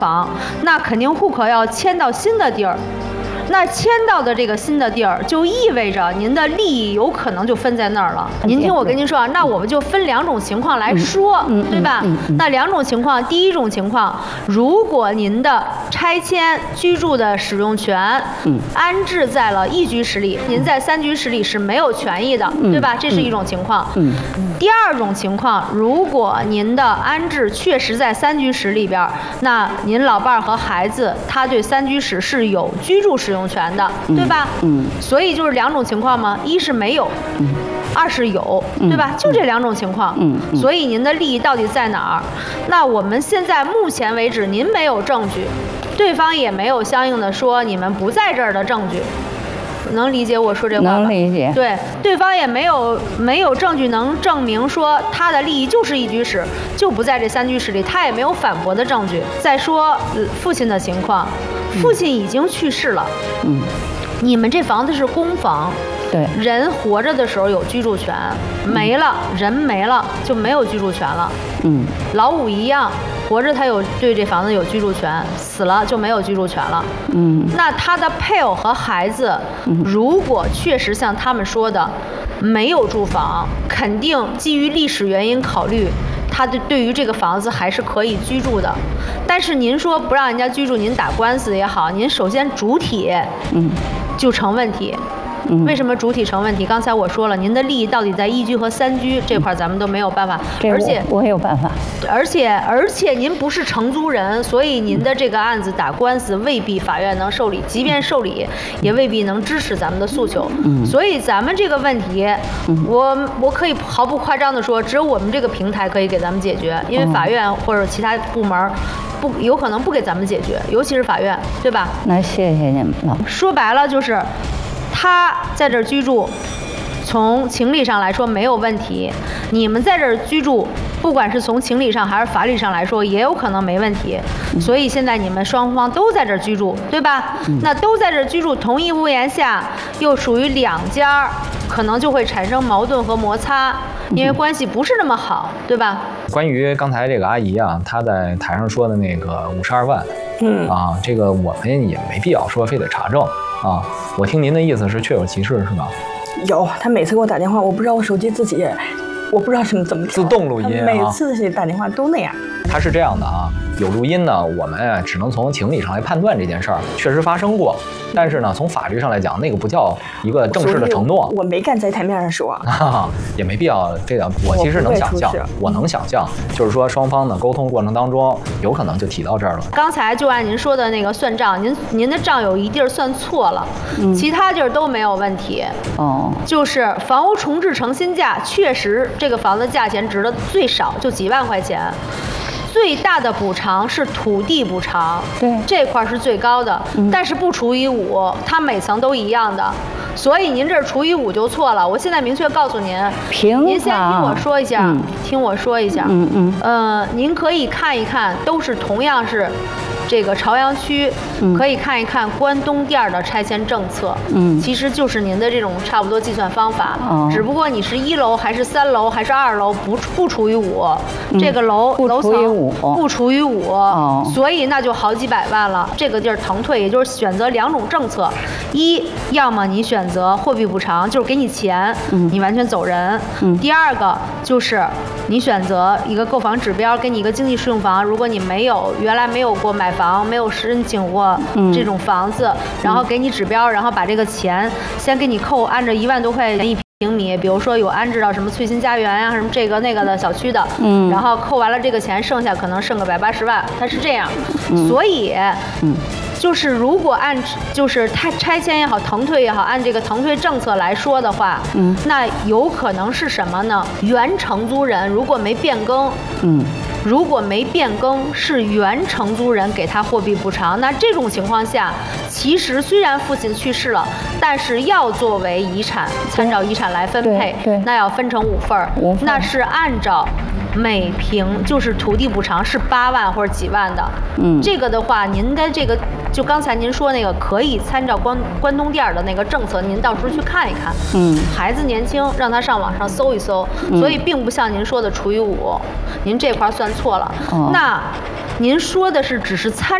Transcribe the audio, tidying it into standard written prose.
房，那肯定户口要迁到新的地儿。那迁到的这个新的地儿，就意味着您的利益有可能就分在那儿了。您听我跟您说啊，那我们就分2种情况来说，对吧？那2种情况，第一种情况，如果您的拆迁居住的使用权，安置在了1居室里，您在3居室里是没有权益的，对吧？这是一种情况。第2种情况，如果您的安置确实在3居室里边，那您老伴儿和孩子他对3居室是有居住使用权的，对吧？所以就是2种情况嘛，一是没有，2是有，对吧？就这2种情况。所以您的利益到底在哪儿？那我们现在目前为止，您没有证据，对方也没有相应的说你们不在这儿的证据。能理解我说这话吧？ 能理解。 对，对方也没有证据能证明说他的利益就是1居室，就不在这3居室里，他也没有反驳的证据。再说父亲的情况，父亲已经去世了。你们这房子是公房。 对， 人活着的时候有居住权，没了，人没了就没有居住权了。老五一样，活着他对这房子有居住权，死了就没有居住权了。那他的配偶和孩子，如果确实像他们说的没有住房，肯定基于历史原因考虑，他对于这个房子还是可以居住的。但是您说不让人家居住，您打官司也好，您首先主体就成问题。为什么主体成问题？刚才我说了，您的利益到底在1居和3居这块，咱们都没有办法。而且我有办法。而且您不是承租人，所以您的这个案子打官司未必法院能受理，即便受理，也未必能支持咱们的诉求。所以咱们这个问题，我可以毫不夸张的说，只有我们这个平台可以给咱们解决，因为法院或者其他部门有可能不给咱们解决，尤其是法院，对吧？ 那谢谢你们了。 说白了就是。他在这儿居住，从情理上来说没有问题。你们在这儿居住，不管是从情理上还是法理上来说，也有可能没问题。所以现在你们双方都在这儿居住，对吧？那都在这儿居住，同一屋檐下，又属于2家，可能就会产生矛盾和摩擦，因为关系不是那么好，对吧？ 关于刚才这个阿姨啊，她在台上说的那个52万，这个我们也没必要说非得查证啊。我听您的意思是确有其事，是吧？ 有，他每次给我打电话，我不知道我手机我不知道怎么自动录音， 每次打电话都那样。 他是这样的啊，有录音呢，我们只能从情理上来判断这件事儿确实发生过，但是呢，从法律上来讲，那个不叫一个正式的承诺。 我没敢在台面上说， 也没必要这样。我其实能想象，我能想象，就是说双方的沟通过程当中，有可能就提到这儿了。 刚才就按您说的那个算账，您的账有一地儿算错了，其他地儿都没有问题。就是房屋重置成新价，确实这个房子价钱值的最少就几万块钱。最大的补偿是土地补偿， 对， 这块是最高的，但是不除以5，它每层都一样的，所以您这除以5就错了。我现在明确告诉您，您先听我说一下，您可以看一看，都是同样是这个朝阳区，可以看一看关东店的拆迁政策，其实就是您的这种差不多计算方法，只不过你是1楼还是3楼还是2楼，不除以5，这个楼层不除以5，所以那就好几百万了。这个地儿腾退，也就是选择2种政策，要么你选择货币补偿，就是给你钱，你完全走人；第2个就是你选择一个购房指标，给你一个经济适用房，如果你原来没有过买房，没有申请过这种房子，然后给你指标，然后把这个钱先给你扣，按照1万多块钱1平米，比如说有安置到什么翠新家园呀、什么这个那个的小区的，然后扣完了这个钱，剩下可能剩个180万，它是这样，所以，就是如果就是拆迁也好，腾退也好，按这个腾退政策来说的话，那有可能是什么呢？原承租人如果没变更，是原承租人给他货币补偿。那这种情况下，其实虽然父亲去世了，但是要作为遗产，参照遗产来分配，那要分成5份儿，那是按照每平就是土地补偿是8万或者几万的。这个的话，您的这个就刚才您说那个可以参照关东店的那个政策，您到时候去看一看。孩子年轻，让他上网上搜一搜，所以并不像您说的除以5，您这块算错了。那您说的是只是参